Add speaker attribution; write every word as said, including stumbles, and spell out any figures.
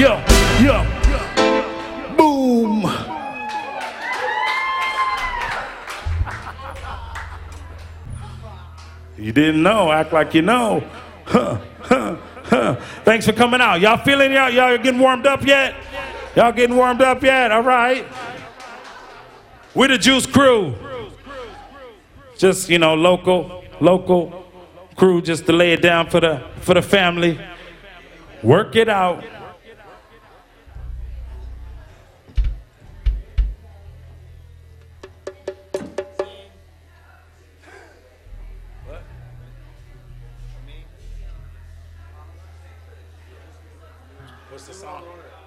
Speaker 1: yo, yo. Boom. You didn't know, act like you know. Huh, huh, huh. Thanks for coming out. Y'all feeling y'all, y'all getting warmed up yet? Y'all getting warmed up yet? All right. We're the Juice Crew. Just, you know, local, local crew just to lay it down for the for the family. Work it out. What's the song?